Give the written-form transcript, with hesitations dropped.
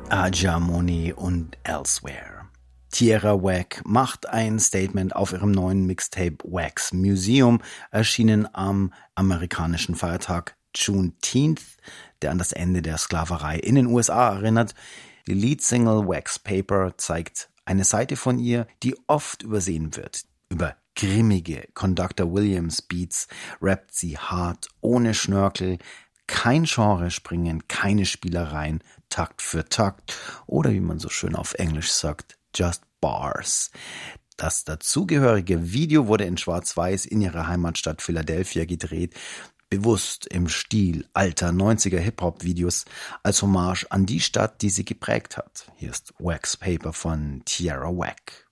Aja und Elsewhere. Tierra Whack macht ein Statement auf ihrem neuen Mixtape Wax Museum, erschienen am amerikanischen Feiertag Juneteenth, der an das Ende der Sklaverei in den USA erinnert. Die Leadsingle Wax Paper zeigt eine Seite von ihr, die oft übersehen wird. Über grimmige Conductor Williams Beats rappt sie hart, ohne Schnörkel, kein Genre springen, keine Spielereien, Takt für Takt oder wie man so schön auf Englisch sagt, just bars. Das dazugehörige Video wurde in Schwarz-Weiß in ihrer Heimatstadt Philadelphia gedreht, bewusst im Stil alter 90er Hip-Hop-Videos als Hommage an die Stadt, die sie geprägt hat. Hier ist Wax Paper von Tierra Whack.